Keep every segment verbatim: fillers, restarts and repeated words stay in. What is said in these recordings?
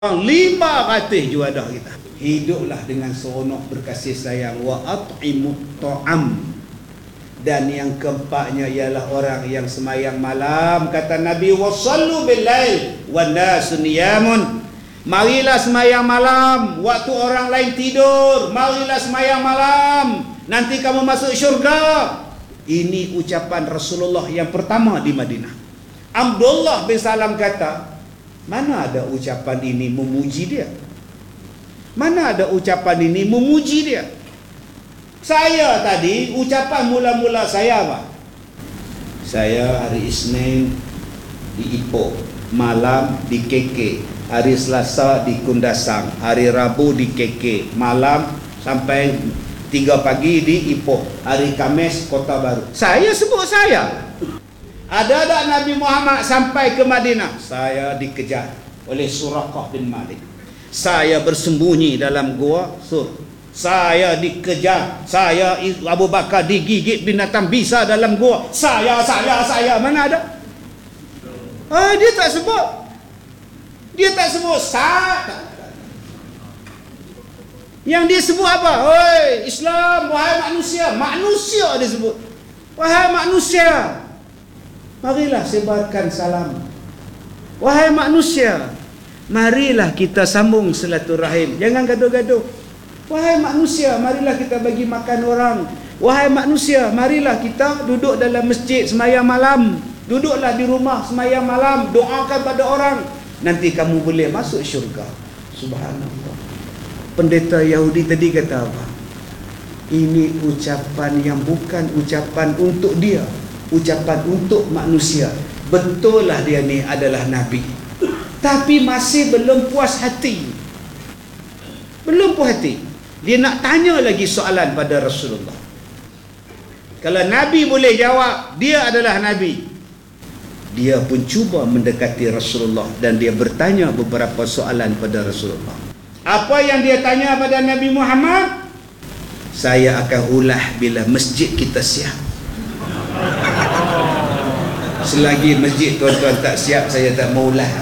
lima ratus juadah kita. Hiduplah dengan seronok berkasih sayang. Wa at'imut ta'am. Dan yang keempatnya ialah orang yang semayang malam. Kata Nabi, wasallu bil lail wan nasu niyamun. Marilah semayang malam waktu orang lain tidur. Marilah semayang malam, nanti kamu masuk syurga. Ini ucapan Rasulullah yang pertama di Madinah. Abdullah bin Salam kata, mana ada ucapan ini memuji dia? Mana ada ucapan ini memuji dia? Saya tadi, ucapan mula-mula saya apa? Saya hari Isnin di Ipoh, malam di K K, hari Selasa di Kundasang, hari Rabu di K K, malam sampai tiga pagi di Ipoh, hari Khamis Kota Baru. Saya sebut saya. Ada tak Nabi Muhammad sampai ke Madinah? Saya dikejar oleh Suraqah bin Malik. Saya bersembunyi dalam gua Sur. Saya dikejar. Saya Abu Bakar digigit binatang bisa dalam gua. Saya, saya, saya. Mana ada? Ah, dia tak sebut. Dia tak sebut. Saya. Yang dia sebut apa? Oi, Islam, wahai manusia. Manusia dia sebut. Wahai manusia, marilah sebarkan salam. Wahai manusia, marilah kita sambung silaturahim. Jangan gaduh-gaduh. Wahai manusia, marilah kita bagi makan orang. Wahai manusia, marilah kita duduk dalam masjid semayang malam. Duduklah di rumah semayang malam, doakan pada orang, nanti kamu boleh masuk syurga. Subhanallah. Pendeta Yahudi tadi kata apa? Ini ucapan yang bukan ucapan untuk dia, ucapan untuk manusia. Betul lah dia ni adalah Nabi, tapi masih belum puas hati. Belum puas hati. Dia nak tanya lagi soalan pada Rasulullah. Kalau Nabi boleh jawab, dia adalah Nabi, dia pun cuba mendekati Rasulullah dan dia bertanya beberapa soalan pada Rasulullah. Apa yang dia tanya pada Nabi Muhammad? Saya akan ulah bila masjid kita siap. Selagi masjid tuan-tuan tak siap, saya tak mau ulah.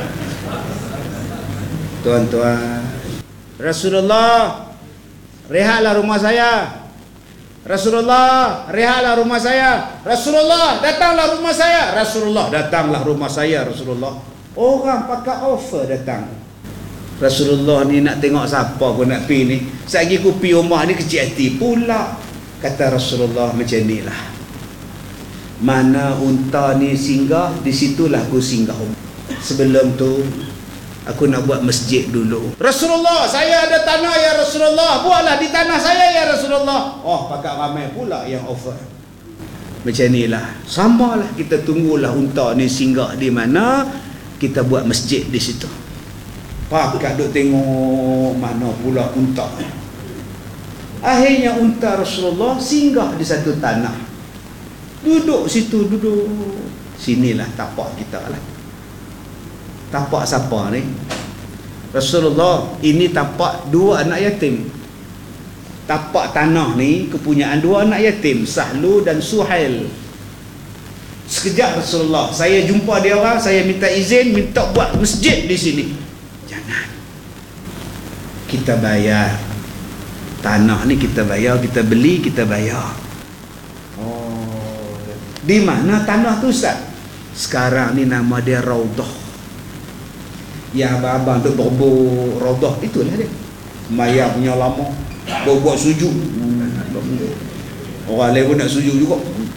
Tuan-tuan, Rasulullah, rehatlah rumah saya. Rasulullah, rehatlah rumah saya. Rasulullah, datanglah rumah saya. Rasulullah, datanglah rumah saya. Rasulullah, orang pakai offer datang. Rasulullah ni nak tengok siapa aku nak pi ni. Satgi aku pi rumah ni kecil hati pula. Kata Rasulullah macam ni lah. Mana unta ni singgah, di situlah aku singgah. Sebelum tu aku nak buat masjid dulu. Rasulullah, saya ada tanah ya Rasulullah. Buatlah di tanah saya ya Rasulullah. Oh, pakat ramai pula yang offer. Macam ni lah. Samalah, kita tunggulah unta ni singgah di mana, kita buat masjid di situ. Pakat duk tengok mana pula unta. Akhirnya unta Rasulullah singgah di satu tanah. Duduk situ, duduk. Sinilah tapak kita lah. Tapak siapa ni? Rasulullah, ini tapak dua anak yatim. Tapak tanah ni kepunyaan dua anak yatim, Sahlu dan Suhail. Sekejap Rasulullah, saya jumpa dia orang, saya minta izin, minta buat masjid di sini. Jangan. Kita bayar. Tanah ni kita bayar, kita beli, kita bayar. Oh, di mana tanah tu Ustaz? Sekarang ni nama dia Raudah. Yang abang-abang duk berbuk Raudah, itulah dia. Mayar punya lama, buat sujud. Orang lain pun nak sujud juga.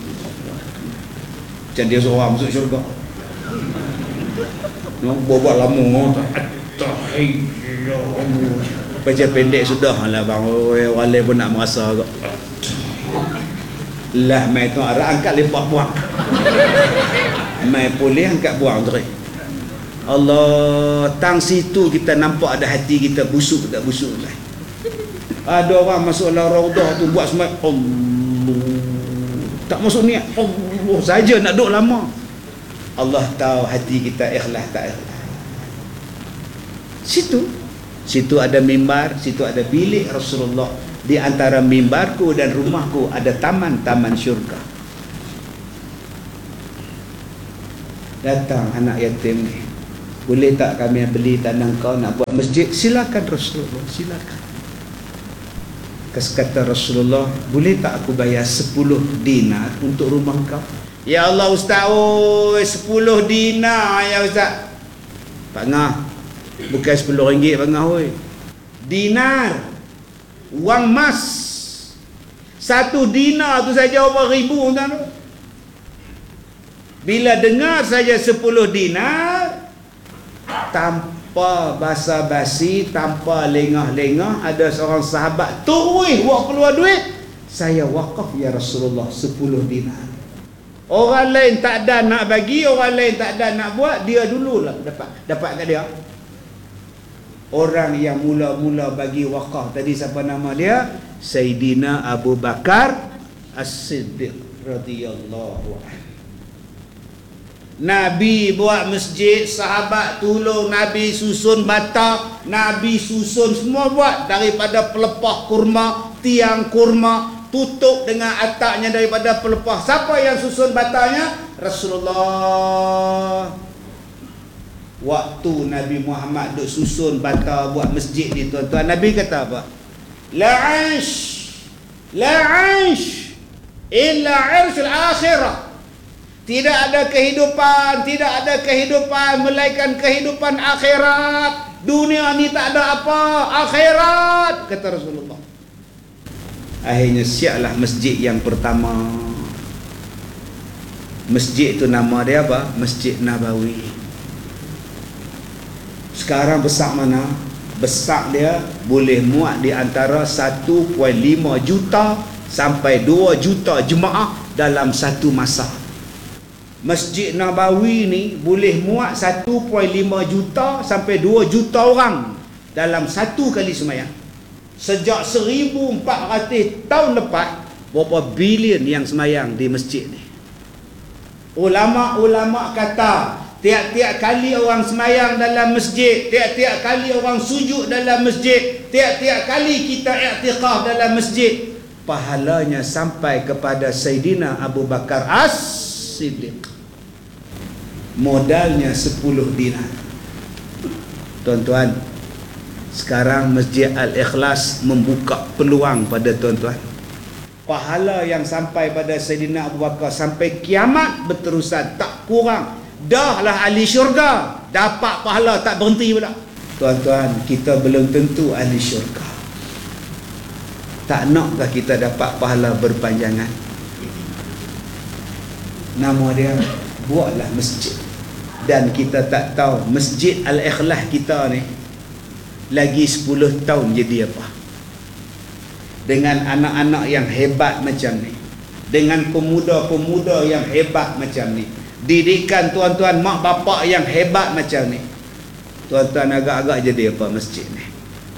Macam dia seorang masuk syurga. Buat-buat lama. Baca pendek sudah lah bang. Orang lain pun nak merasa agak. Lah mai tu arah angkat lepak buang. Mai boleh angkat buang tu. Allah, tang situ kita nampak ada hati kita busuk tak busuk lah. Ada orang masuk dalam Raudah tu buat sembahyang Allah, tak masuk niat Allah saja nak duduk lama. Allah tahu hati kita ikhlas tak ikhlas. Situ situ ada mimbar, situ ada bilik Rasulullah. Di antara mimbarku dan rumahku ada taman-taman syurga. Datang anak yatim ni, boleh tak kami beli tanah kau nak buat masjid? Silakan Rasulullah, silakan. Kata Rasulullah, boleh tak aku bayar sepuluh dinar untuk rumah kau? Ya Allah Ustaz, oh sepuluh dinar ya Ustaz. Pak Ngah, bukan sepuluh ringgit Pak Ngah, oi. Dinar, wang emas. Satu dinar tu saja berapa ribu tuan. Bila dengar saja sepuluh dinar, tanpa basa-basi, tanpa lengah-lengah, ada seorang sahabat terus buat keluar duit. Saya wakaf ya Rasulullah sepuluh dinar. Orang lain tak ada nak bagi, orang lain tak ada nak buat, dia dululah dapat dapat kat dia. Orang yang mula-mula bagi wakaf tadi siapa nama dia? Sayyidina Abu Bakar As-Siddiq radhiyallahu anhu. Nabi buat masjid, sahabat tolong Nabi susun bata, Nabi susun semua buat, daripada pelepah kurma, tiang kurma, tutup dengan atapnya daripada pelepah. Siapa yang susun batanya? Rasulullah. Waktu Nabi Muhammad duk susun bata buat masjid ni tuan-tuan, Nabi kata apa? La 'aish la 'aish illa 'irshul akhirah. Tidak ada kehidupan, tidak ada kehidupan melainkan kehidupan akhirat. Dunia ni tak ada apa, akhirat, kata Rasulullah. Akhirnya siaplah masjid yang pertama. Masjid itu nama dia apa? Masjid Nabawi. Sekarang besar mana? Besar dia boleh muat di antara satu perpuluhan lima juta sampai dua juta jemaah dalam satu masa. Masjid Nabawi ni boleh muat satu perpuluhan lima juta sampai dua juta orang dalam satu kali sembahyang. Sejak seribu empat ratus tahun lepas, berapa bilion yang sembahyang di masjid ni. Ulama-ulama kata tiap-tiap kali orang sembahyang dalam masjid, tiap-tiap kali orang sujud dalam masjid, tiap-tiap kali kita i'tikaf dalam masjid, pahalanya sampai kepada Sayyidina Abu Bakar As-Siddiq. Modalnya sepuluh dinar. Tuan-tuan, sekarang Masjid Al-Ikhlas membuka peluang pada tuan-tuan. Pahala yang sampai pada Sayyidina Abu Bakar sampai kiamat berterusan, tak kurang. Dah lah ahli syurga, dapat pahala tak berhenti pula. Tuan-tuan, kita belum tentu ahli syurga. Tak nakkah kita dapat pahala berpanjangan? Nama dia, buatlah masjid. Dan kita tak tahu Masjid Al-Ikhlas kita ni lagi sepuluh tahun jadi apa. Dengan anak-anak yang hebat macam ni, dengan pemuda-pemuda yang hebat macam ni, didikan tuan-tuan mak bapak yang hebat macam ni, tuan-tuan agak-agak jadi apa masjid ni?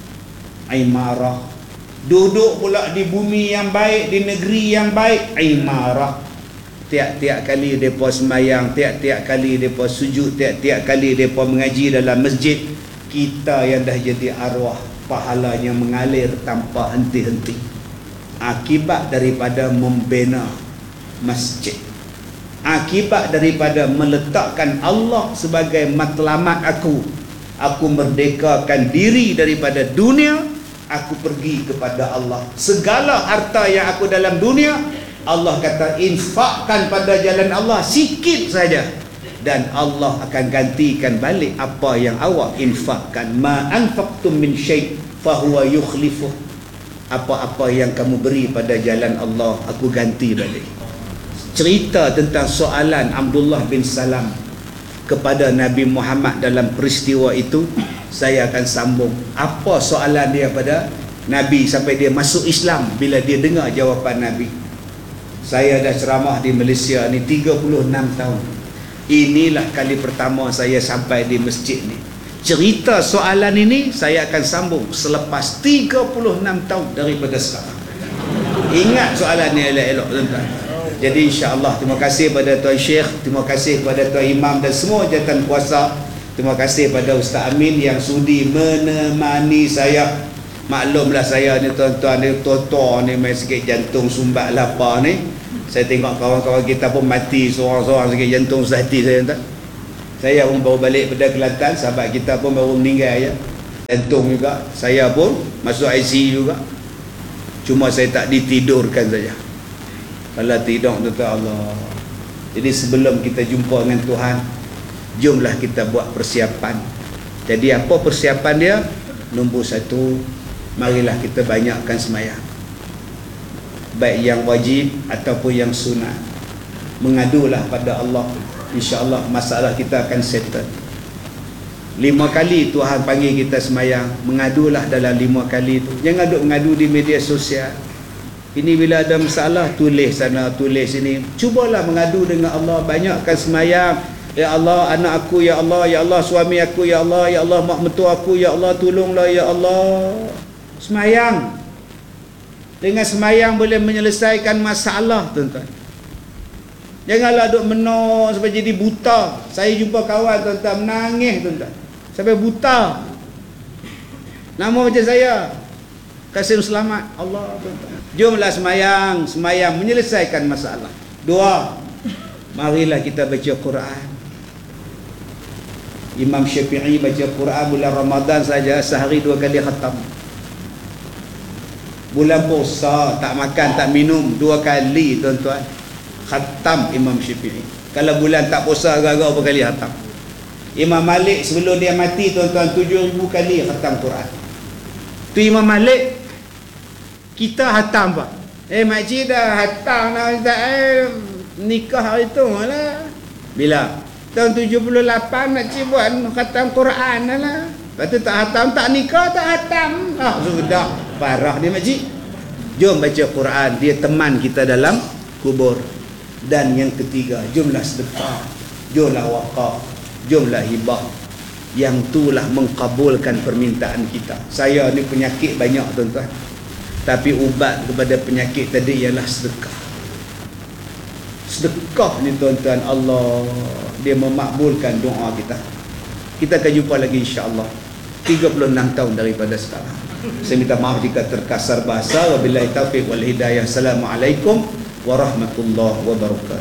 Imarah. Duduk pula di bumi yang baik, di negeri yang baik, imarah. Tiap-tiap kali mereka sembahyang, tiap-tiap kali mereka sujud, tiap-tiap kali mereka mengaji dalam masjid, kita yang dah jadi arwah, pahalanya mengalir tanpa henti-henti. Akibat daripada membina masjid, akibat daripada meletakkan Allah sebagai matlamat aku. Aku merdekakan diri daripada dunia, aku pergi kepada Allah. Segala harta yang aku dalam dunia, Allah kata infakkan pada jalan Allah sikit saja, dan Allah akan gantikan balik apa yang awak infakkan. Ma anfaqtum min syai' fahuwa yukhlifuh. Apa-apa yang kamu beri pada jalan Allah, aku ganti balik. Cerita tentang soalan Abdullah bin Salam kepada Nabi Muhammad dalam peristiwa itu, saya akan sambung. Apa soalan dia pada Nabi sampai dia masuk Islam bila dia dengar jawapan Nabi. Saya dah ceramah di Malaysia ni tiga puluh enam tahun. Inilah kali pertama saya sampai di masjid ni. Cerita soalan ini saya akan sambung selepas tiga puluh enam tahun daripada sekarang. Ingat soalan ni elok-elok tuan-tuan. Jadi insya-Allah terima kasih pada Tuan Syekh, terima kasih kepada Tuan Imam dan semua jawatan kuasa. Terima kasih pada Ustaz Amin yang sudi menemani saya. Maklumlah saya ni tuan-tuan ni tua-tua ni main sikit jantung sumbat lapar ni. Saya tengok kawan-kawan kita pun mati seorang-seorang sikit jantung sehati saya tuan. Saya pun baru balik pada Kelantan, sahabat kita pun baru meninggal ya. Jantung juga, saya pun masuk I C U juga. Cuma saya tak ditidurkan saja. Kalau tidur tuan Allah. Jadi sebelum kita jumpa dengan Tuhan, jomlah kita buat persiapan. Jadi apa persiapan dia? Nombor satu, marilah kita banyakkan sembahyang, baik yang wajib ataupun yang sunat. Mengadulah pada Allah, insya-Allah masalah kita akan settle. Lima kali Tuhan panggil kita sembahyang, mengadulah dalam lima kali itu. Jangan duk mengadu di media sosial. Ini bila ada masalah, tulis sana, tulis sini. Cubalah mengadu dengan Allah, banyakkan sembahyang. Ya Allah, anak aku, ya Allah, ya Allah, suami aku, ya Allah, ya Allah, mak mentua aku, ya Allah, tolonglah ya Allah. Sembahyang. Dengan sembahyang boleh menyelesaikan masalah, tuan-tuan. Janganlah duk menor sampai jadi buta. Saya jumpa kawan tuan-tuan menangis tuan-tuan sampai buta. Nama macam saya, Kasim Selamat. Allah tuan-tuan. Jomlah sembahyang, sembahyang menyelesaikan masalah. Dua, marilah kita baca Quran. Imam Syafi'i baca Quran bulan Ramadan saja sehari dua kali khatam. Bulan puasa tak makan tak minum dua kali tuan-tuan khatam Imam Syafi'i. Kalau bulan tak puasa agak-agak berapa kali khatam. Imam Malik sebelum dia mati tuan-tuan tujuh ribu kali khatam Quran. Tu Imam Malik. Kita khatam pak. Eh makcik dah khatam dah tak eh, nikah hari tu lah. Bila? Tahun tujuh puluh lapan makcik buat khatam Quran lah. Lepas tu tak khatam, tak nikah, tak khatam. Ah sudah parah dia makcik. Jom baca Quran, dia teman kita dalam kubur. Dan yang ketiga, jomlah sedekah, jomlah wakaf, jomlah hibah. Yang itulah mengkabulkan permintaan kita. Saya ni penyakit banyak tuan-tuan, tapi ubat kepada penyakit tadi ialah sedekah. Sedekah ni tuan-tuan, Allah dia memakbulkan doa kita. Kita akan jumpa lagi insya-Allah tiga puluh enam tahun daripada sekarang. Saya minta maaf jika terkasar bahasa. Wabillahi taufiq wal hidayah. Assalamualaikum warahmatullahi wabarakatuh.